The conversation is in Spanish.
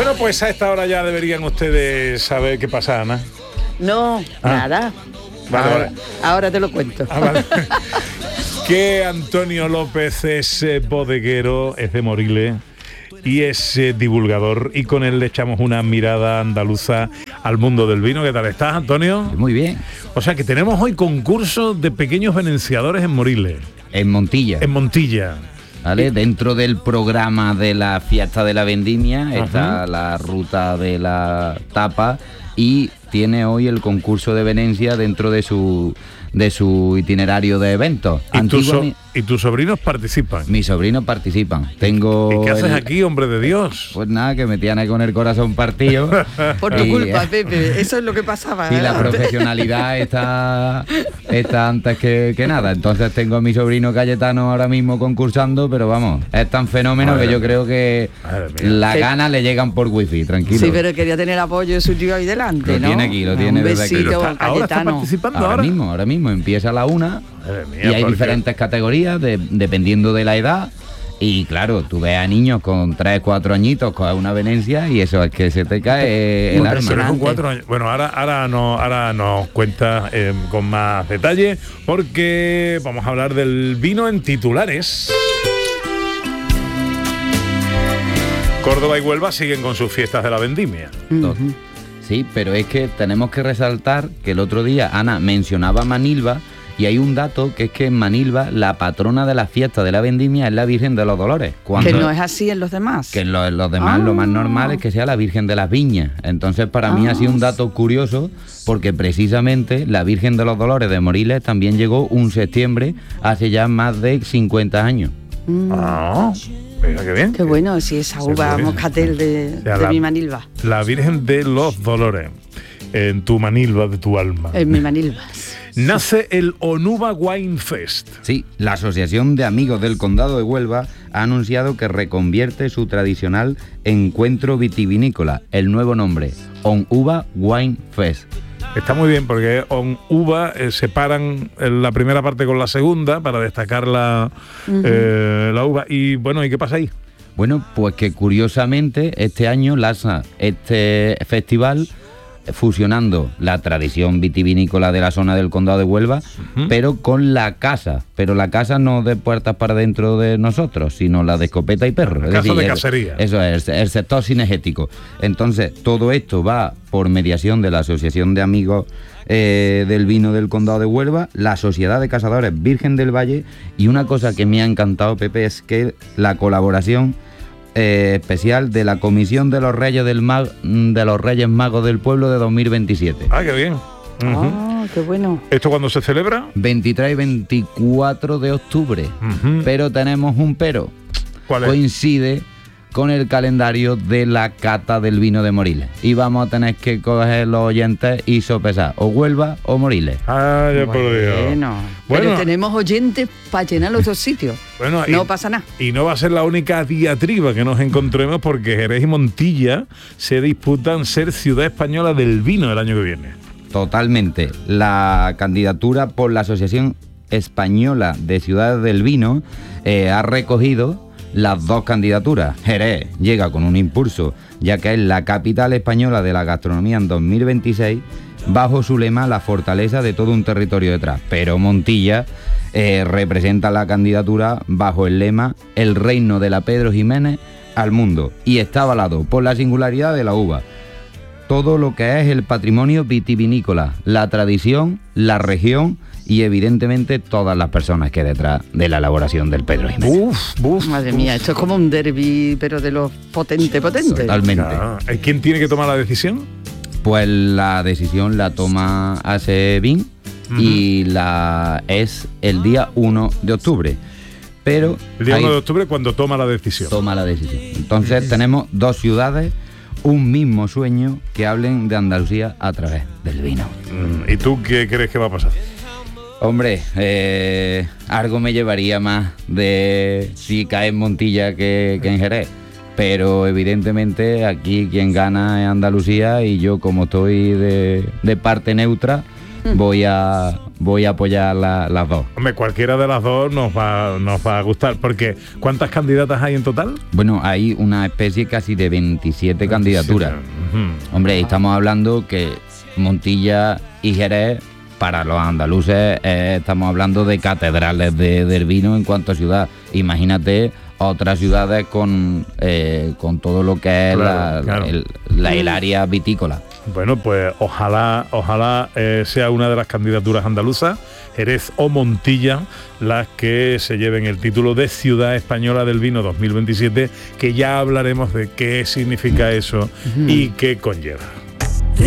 Bueno, pues a esta hora ya deberían ustedes saber qué pasa, Ana. No, nada. Vale. Ahora te lo cuento. Vale. Que Antonio López es bodeguero, es de Moriles y es divulgador, y con él le echamos una mirada andaluza al mundo del vino. ¿Qué tal estás, Antonio? Muy bien. O sea que tenemos hoy concurso de pequeños venenciadores en Moriles. En Montilla. En Montilla. ¿Vale? Dentro del programa de la fiesta de la vendimia está la ruta de la tapa y tiene hoy el concurso de Venecia dentro de su itinerario de eventos. ¿Y tus sobrinos participan? Mis sobrinos participan. ¿Y qué haces aquí, hombre de Dios? Pues nada, que me tiene con el corazón partido. Por tu culpa, Pepe, eso es lo que pasaba. Y la profesionalidad está antes que nada. Entonces tengo a mi sobrino Cayetano ahora mismo concursando, pero vamos, es tan fenómeno que yo creo que las ganas le llegan por wifi, tranquilo. Sí, pero quería tener apoyo de su tío ahí delante, ¿no? Lo tiene un desde aquí. ¿Ahora está participando? Ahora mismo empieza a la 1 y hay diferentes categorías dependiendo de la edad. Y claro, tú ves a niños con 3, 4 añitos con una Venecia y eso es que se te cae el alma. Pero con 4 años. Bueno, ahora nos cuenta con más detalle, porque vamos a hablar del vino en titulares. Córdoba y Huelva siguen con sus fiestas de la vendimia. Sí, pero es que tenemos que resaltar que el otro día Ana mencionaba Manilva. Y hay un dato que es que en Manilva la patrona de la fiesta de la vendimia es la Virgen de los Dolores. Que no es así en los demás. Que en los demás lo más normal es que sea la Virgen de las Viñas. Entonces para mí ha sido un dato curioso, porque precisamente la Virgen de los Dolores de Moriles también llegó un septiembre hace ya más de 50 años. Mira qué bien. Qué bueno, si esa uva moscatel de mi Manilva. La Virgen de los Dolores, en tu Manilva de tu alma. En mi Manilva. Nace el Onuba Wine Fest. Sí, la Asociación de Amigos del Condado de Huelva ha anunciado que reconvierte su tradicional encuentro vitivinícola, el nuevo nombre, Onuba Wine Fest. Está muy bien, porque Onuba separan la primera parte con la segunda para destacar la uva. Y bueno, ¿y qué pasa ahí? Bueno, pues que curiosamente este año lanza este festival fusionando la tradición vitivinícola de la zona del Condado de Huelva, pero con la casa. Pero la casa no de puertas para dentro de nosotros, sino la de escopeta y perro. La casa de cacería. Eso es, el sector cinegético. Entonces, todo esto va por mediación de la Asociación de Amigos del Vino del Condado de Huelva, la Sociedad de Cazadores Virgen del Valle, y una cosa que me ha encantado, Pepe, es que la colaboración especial de la Comisión de los Reyes de los Reyes Magos del Pueblo de 2027. Ah, qué bien. Qué bueno. ¿Esto cuándo se celebra? 23 y 24 de octubre. Pero tenemos un pero. ¿Cuál es? Coincide con el calendario de la cata del vino de Moriles. Y vamos a tener que coger los oyentes y sopesar o Huelva o Moriles. Ah, ya por Dios. Bueno, pero tenemos oyentes para llenar los dos sitios. Bueno, no pasa nada. Y no va a ser la única diatriba que nos encontremos, porque Jerez y Montilla se disputan ser ciudad española del vino el año que viene. Totalmente. La candidatura por la Asociación Española de Ciudades del Vino ha recogido las dos candidaturas. Jerez llega con un impulso, ya que es la capital española de la gastronomía en 2026, bajo su lema La fortaleza de todo un territorio detrás. Pero Montilla representa la candidatura bajo el lema El reino de la Pedro Jiménez al mundo, y está avalado por la singularidad de la uva, todo lo que es el patrimonio vitivinícola, la tradición, la región y evidentemente todas las personas que hay detrás de la elaboración del Pedro Jiménez. Madre mía, esto es como un derbi, pero de los potentes. Totalmente. ¿Quién tiene que tomar la decisión? Pues la decisión la toma ASEVIN y es el día 1 de octubre. Pero el día 1 de octubre cuando toma la decisión. Entonces tenemos dos ciudades, un mismo sueño, que hablen de Andalucía a través del vino. ¿Y tú qué crees que va a pasar? Hombre, algo me llevaría más de si cae en Montilla que en Jerez. Pero evidentemente aquí quien gana es Andalucía, y yo, como estoy de parte neutra, voy a apoyar las dos. Hombre, cualquiera de las dos nos va a gustar, porque ¿cuántas candidatas hay en total? Bueno, hay una especie casi de 27 candidaturas. Hombre, estamos hablando que Montilla y Jerez, para los andaluces, estamos hablando de catedrales del vino en cuanto a ciudad. Imagínate otras ciudades con todo lo que es el área vitícola. Bueno, pues ojalá sea una de las candidaturas andaluzas, Jerez o Montilla, las que se lleven el título de Ciudad Española del Vino 2027, que ya hablaremos de qué significa eso y qué conlleva.